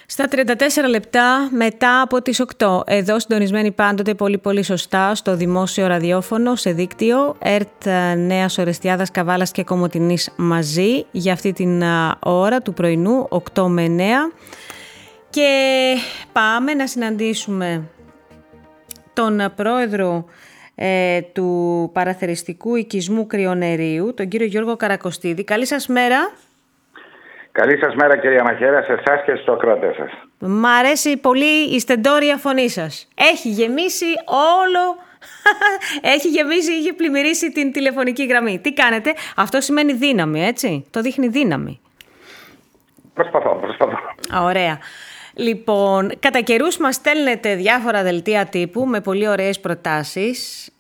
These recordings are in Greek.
Στα 34 λεπτά μετά από τις 8, εδώ συντονισμένοι πάντοτε πολύ σωστά στο δημόσιο ραδιόφωνο, σε δίκτυο, ΕΡΤ Νέας Ορεστιάδας, Καβάλας και Κομοτηνής μαζί για αυτή την ώρα του πρωινού, 8 με 9. Και πάμε να συναντήσουμε τον πρόεδρο του Παραθεριστικού Οικισμού Κρυονερίου, τον κύριο Γιώργο Καρακοστίδη. Καλή σας μέρα. Καλή σας μέρα, κυρία Μαχαίρα, σε εσάς και στους ακροατές σας. Μ' αρέσει πολύ η στεντόρια φωνή σας. Έχει γεμίσει όλο, είχε πλημμυρίσει την τηλεφωνική γραμμή. Τι κάνετε? Αυτό σημαίνει δύναμη, έτσι? Το δείχνει δύναμη. Προσπαθώ. Ωραία. Λοιπόν, κατά καιρούς μας στέλνετε διάφορα δελτία τύπου με πολύ ωραίες προτάσεις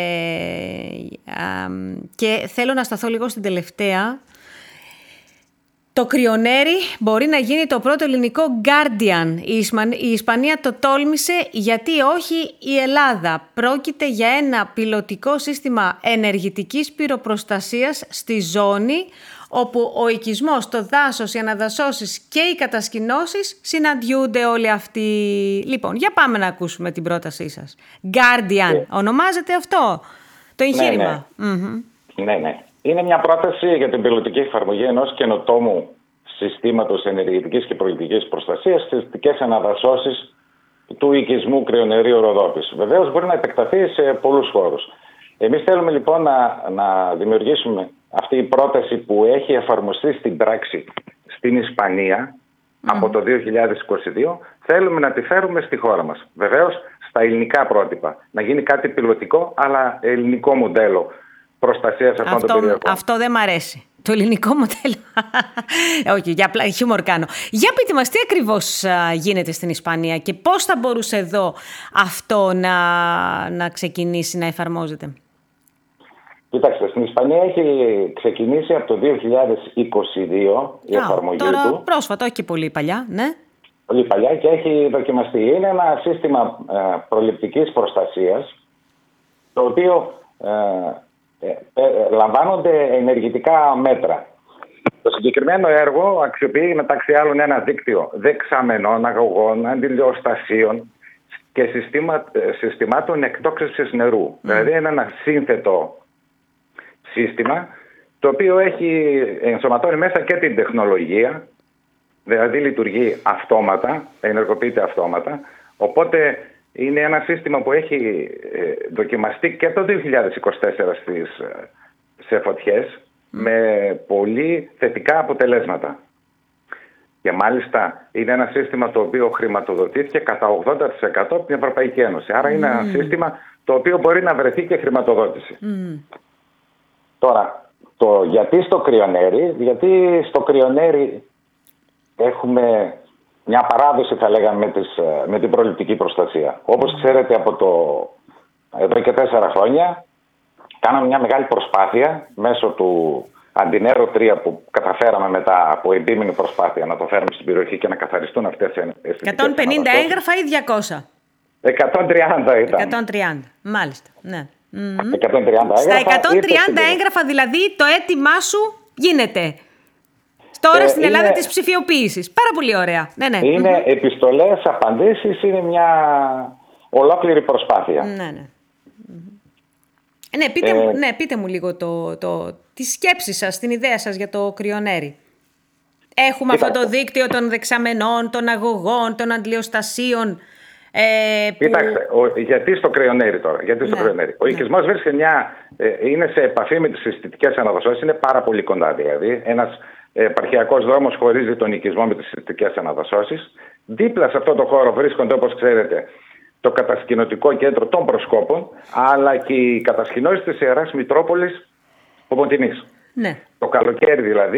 και θέλω να σταθώ λίγο στην τελευταία. Το κρυονέρι μπορεί να γίνει το πρώτο ελληνικό Guardian. Η Ισπανία το τόλμησε, γιατί όχι η Ελλάδα? Πρόκειται για ένα πιλωτικό σύστημα ενεργητικής πυροπροστασίας στη ζώνη όπου ο οικισμός, το δάσος, οι αναδασώσεις και οι κατασκηνώσεις συναντιούνται όλοι αυτοί. Λοιπόν, για πάμε να ακούσουμε την πρότασή σας. Guardian, ονομάζεται αυτό το εγχείρημα? Ναι. Είναι μια πρόταση για την πιλωτική εφαρμογή ενός καινοτόμου συστήματος ενεργητικής και πολιτικής προστασίας στις αστικές αναδασώσεις του οικισμού Κρυονερίου Ροδόπης. Βεβαίως μπορεί να επεκταθεί σε πολλούς χώρους. Εμείς θέλουμε λοιπόν να δημιουργήσουμε αυτή η πρόταση που έχει εφαρμοστεί στην πράξη στην Ισπανία από το 2022. Θέλουμε να τη φέρουμε στη χώρα μας. Βεβαίως στα ελληνικά πρότυπα. Να γίνει κάτι πιλωτικό, αλλά ελληνικό μοντέλο προστασίας αυτών των περιοχών. Αυτό δεν μ' αρέσει. Το ελληνικό μοντέλο. Όχι, για χιούμορ κάνω. Για πείτε μας, τι ακριβώς γίνεται στην Ισπανία και πώς θα μπορούσε εδώ αυτό να ξεκινήσει να εφαρμόζεται? Κοιτάξτε, στην Ισπανία έχει ξεκινήσει από το 2022 η εφαρμογή τώρα του. Πρόσφατα, όχι και πολύ παλιά, ναι. Πολύ παλιά και έχει δοκιμαστεί. Είναι ένα σύστημα προληπτικής προστασίας, το οποίο λαμβάνονται ενεργητικά μέτρα. Το συγκεκριμένο έργο αξιοποιεί μεταξύ άλλων ένα δίκτυο δεξαμενών, αγωγών, αντιλιοστασίων και συστημάτων εκτόξευσης νερού. Δηλαδή είναι ένα σύνθετο σύστημα το οποίο ενσωματώνει μέσα και την τεχνολογία, δηλαδή λειτουργεί αυτόματα, ενεργοποιείται αυτόματα, οπότε είναι ένα σύστημα που έχει δοκιμαστεί και το 2024 σε φωτιές με πολύ θετικά αποτελέσματα. Και μάλιστα είναι ένα σύστημα το οποίο χρηματοδοτήθηκε κατά 80% από την Ευρωπαϊκή Ένωση. Άρα είναι ένα σύστημα το οποίο μπορεί να βρεθεί και χρηματοδότηση. Τώρα, γιατί στο Κρυονέρι? Γιατί στο Κρυονέρι έχουμε μια παράδοση, θα λέγαμε, με την προληπτική προστασία. Όπως ξέρετε, εδώ και 4 χρόνια κάναμε μια μεγάλη προσπάθεια μέσω του Αντινέρο 3 που καταφέραμε μετά από επίμηνη προσπάθεια να το φέρουμε στην περιοχή και να καθαριστούν αυτές οι αισθητικές 150 έγγραφα ή 200? 130 ήταν. 130, μάλιστα, ναι. 130 έγγραφα. Στα 130 έγγραφα δηλαδή το αίτημά σου γίνεται τώρα στην Ελλάδα της ψηφιοποίησης. Πάρα πολύ ωραία. Ναι. Είναι επιστολές, απαντήσεις, είναι μια ολόκληρη προσπάθεια. Ναι. Πείτε μου λίγο τη σκέψη σας, την ιδέα σας για το Κρυονέρι. Έχουμε αυτό το δίκτυο των δεξαμενών, των αγωγών, των αντιλιοστασίων. Κοιτάξτε, γιατί στο Κρυονέρι τώρα? Ο οικισμός βρίσκεται είναι σε επαφή με τις αισθητικές αναδασώσεις, είναι πάρα πολύ κοντά δηλαδή. Ένας επαρχιακός δρόμος χωρίζει τον οικισμό με τις αισθητικές αναδασώσεις. Δίπλα σε αυτό το χώρο βρίσκονται, όπως ξέρετε, το κατασκηνωτικό κέντρο των Προσκόπων, αλλά και οι κατασκηνώσεις της Ιεράς Μητρόπολης Κομοτηνής. Ναι. Το καλοκαίρι δηλαδή